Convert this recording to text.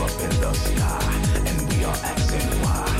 up in the sky, and we are asking why.